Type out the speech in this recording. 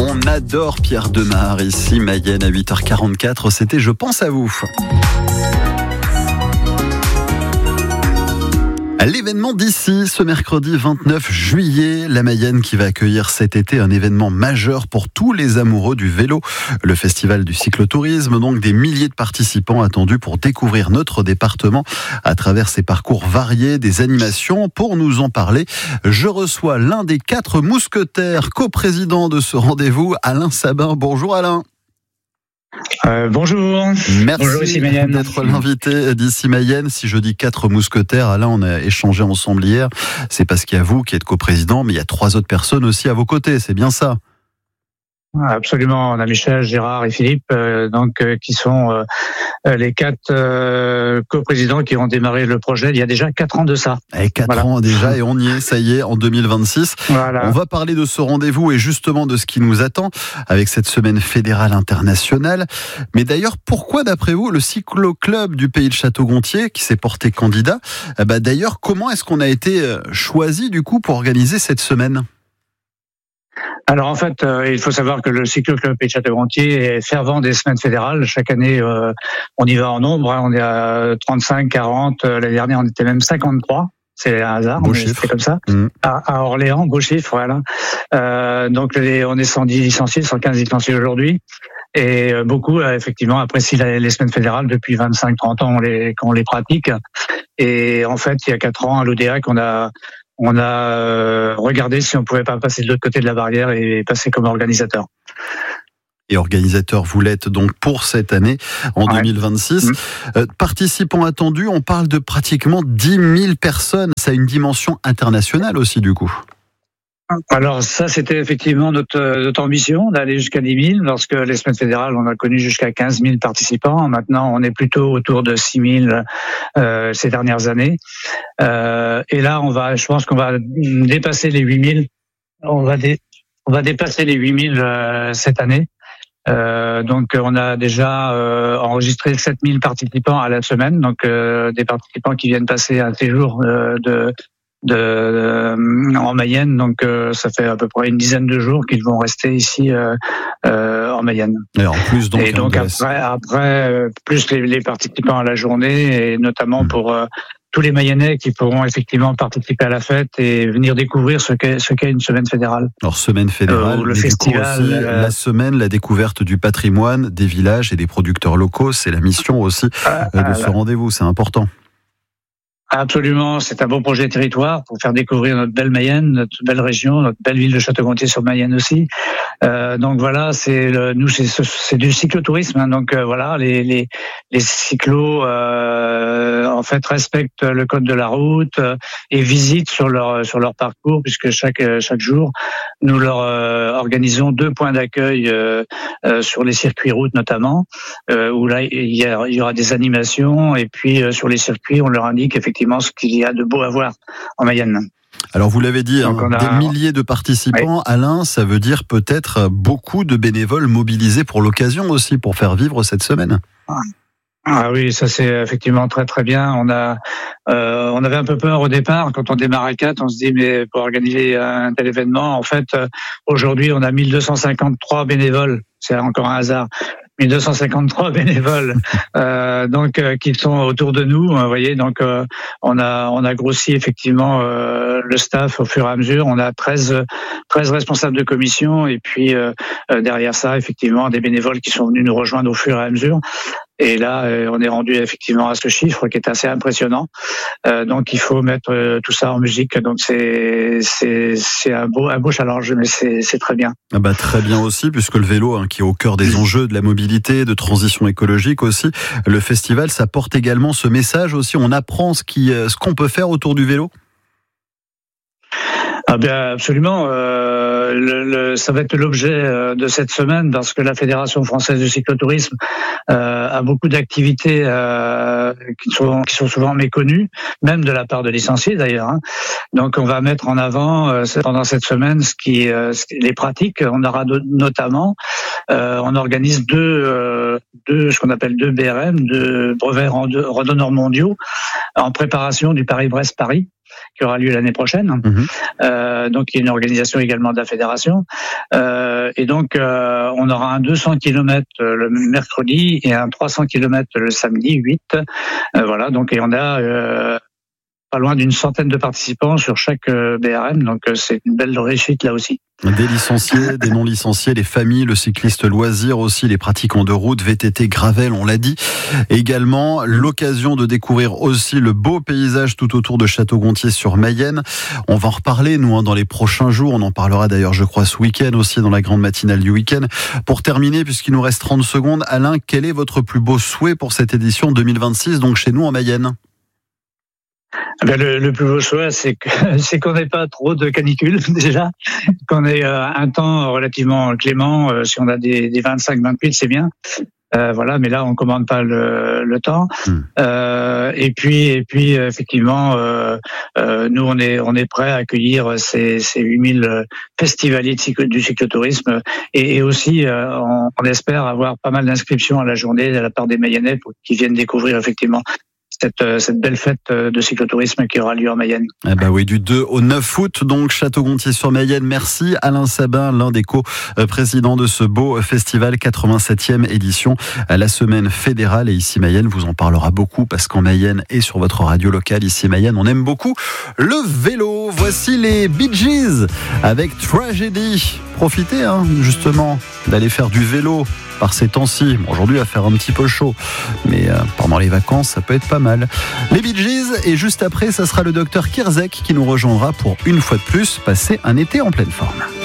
On adore Pierre Demar, ici Mayenne à 8h44, c'était Je pense à vous. L'événement d'ici, ce mercredi 29 juillet, la Mayenne qui va accueillir cet été un événement majeur pour tous les amoureux du vélo. Le festival du cyclotourisme, donc des milliers de participants attendus pour découvrir notre département à travers ses parcours variés, des animations. Pour nous en parler, je reçois l'un des 4 mousquetaires, coprésident de ce rendez-vous, Alain Sabin. Bonjour Alain. Bonjour. Merci bonjour, ici Mayenne. D'être l'invité d'ici Mayenne. Si je dis 4 mousquetaires, Alain, on a échangé ensemble hier. C'est parce qu'il y a vous qui êtes coprésident, mais il y a 3 autres personnes aussi à vos côtés. C'est bien ça? Absolument. On a Michel, Gérard et Philippe, qui sont les 4 coprésidents qui ont démarré le projet il y a déjà 4 ans de ça. Et 4 ans déjà, et on y est, ça y est, en 2026. Voilà. On va parler de ce rendez-vous et justement de ce qui nous attend avec cette semaine fédérale internationale. Mais d'ailleurs, pourquoi d'après vous, le cyclo-club du pays de Château-Gontier, qui s'est porté candidat, d'ailleurs, comment est-ce qu'on a été choisi du coup pour organiser cette semaine ? Alors en fait, il faut savoir que le cyclo-club Pays de Château-Gontier est fervent des semaines fédérales. Chaque année, on y va en nombre. On est à 35, 40. L'année dernière, on était même 53. C'est un hasard, mais c'est comme ça. À Orléans, beau chiffre, voilà. Donc on est 110 licenciés, 115 licenciés aujourd'hui. Et beaucoup, effectivement, apprécient les semaines fédérales depuis 25-30 ans qu'on les pratique. Et en fait, il y a 4 ans, à l'ODEAC, on a regardé si on pouvait pas passer de l'autre côté de la barrière et passer comme organisateur. Et organisateur, vous l'êtes donc pour cette année, en 2026. Participants attendus, on parle de pratiquement 10 000 personnes. Ça a une dimension internationale aussi, du coup. Alors ça, c'était effectivement notre ambition d'aller jusqu'à 10 000. Lorsque les semaines fédérales, on a connu jusqu'à 15 000 participants. Maintenant, on est plutôt autour de 6 000 ces dernières années. Et là, je pense qu'on va dépasser les 8 000. On va dépasser les 8 000 cette année. Donc, on a déjà enregistré 7 000 participants à la semaine. Donc, des participants qui viennent passer un séjour en Mayenne, donc ça fait à peu près une dizaine de jours qu'ils vont rester ici en Mayenne. Et en plus, donc après plus les participants à la journée, et notamment pour tous les Mayennais qui pourront effectivement participer à la fête et venir découvrir ce qu'est une semaine fédérale. Alors semaine fédérale, le festival, aussi, la semaine, la découverte du patrimoine, des villages et des producteurs locaux, c'est la mission aussi de ce rendez-vous, c'est important. Absolument, c'est un beau projet de territoire pour faire découvrir notre belle Mayenne, notre belle région, notre belle ville de Château-Gontier sur Mayenne aussi. Donc voilà, c'est du cyclotourisme. Donc voilà, les cyclos en fait respectent le code de la route et visitent sur leur parcours, puisque chaque jour nous leur organisons 2 points d'accueil sur les circuits routes notamment, où là il y aura des animations, et puis sur les circuits on leur indique effectivement ce qu'il y a de beau à voir en Mayenne. Alors vous l'avez dit, des milliers de participants. Oui. Alain, ça veut dire peut-être beaucoup de bénévoles mobilisés pour l'occasion aussi, pour faire vivre cette semaine. Ah oui, ça c'est effectivement très très bien. On avait un peu peur au départ quand on démarre à 4. On se dit mais pour organiser un tel événement, en fait aujourd'hui on a 1253 bénévoles. C'est encore un hasard. 1253 bénévoles qui sont autour de nous, vous voyez. Donc on a grossi effectivement le staff au fur et à mesure. On a 13 responsables de commission, et puis derrière ça effectivement des bénévoles qui sont venus nous rejoindre au fur et à mesure. Et là, on est rendu effectivement à ce chiffre qui est assez impressionnant. Donc, il faut mettre tout ça en musique. Donc, c'est un beau challenge, mais c'est très bien. Très bien aussi, puisque le vélo, qui est au cœur des enjeux de la mobilité, de transition écologique aussi. Le festival, ça porte également ce message aussi. On apprend ce qu'on peut faire autour du vélo. Ah bien absolument. Ça va être l'objet de cette semaine, parce que la Fédération française du cyclotourisme a beaucoup d'activités qui sont souvent méconnues, même de la part de licenciés d'ailleurs. Donc on va mettre en avant pendant cette semaine les pratiques. On aura notamment, on organise ce qu'on appelle 2 BRM, 2 brevets randonneurs mondiaux, en préparation du Paris-Brest-Paris. qui aura lieu l'année prochaine. Donc il y a une organisation également de la fédération. Et donc on aura un 200 km le mercredi et un 300 km le samedi 8. Voilà, donc et on a pas loin d'une centaine de participants sur chaque BRM, donc c'est une belle réussite là aussi. Des licenciés, des non-licenciés, les familles, le cycliste loisir aussi, les pratiquants de route, VTT, gravel, on l'a dit. Également, l'occasion de découvrir aussi le beau paysage tout autour de Château-Gontier sur Mayenne. On va en reparler, nous, dans les prochains jours. On en parlera d'ailleurs, je crois, ce week-end aussi, dans la grande matinale du week-end. Pour terminer, puisqu'il nous reste 30 secondes, Alain, quel est votre plus beau souhait pour cette édition 2026, donc chez nous en Mayenne ? Le plus beau choix, c'est qu'on n'ait pas trop de canicule déjà, qu'on ait un temps relativement clément. Si on a des 25-28, c'est bien. Voilà, mais là on commande pas le temps. Et puis effectivement, nous on est prêt à accueillir ces 8000 festivaliers du cyclotourisme et aussi on espère avoir pas mal d'inscriptions à la journée de la part des Mayennais pour qu'ils viennent découvrir effectivement cette belle fête de cyclotourisme qui aura lieu en Mayenne. Eh ben oui, du 2 au 9 août, donc Château-Gontier sur Mayenne. Merci Alain Sabin, l'un des co-présidents de ce beau festival, 87e édition à la semaine fédérale. Et ici Mayenne vous en parlera beaucoup parce qu'en Mayenne et sur votre radio locale, ici Mayenne, on aime beaucoup le vélo. Voici les Bee Gees avec Tragedy. Profitez justement d'aller faire du vélo par ces temps-ci. Bon, aujourd'hui, il va faire un petit peu chaud, mais pendant les vacances, ça peut être pas mal. Les Bee Gees, et juste après, ça sera le docteur Kirzek qui nous rejoindra pour une fois de plus passer un été en pleine forme.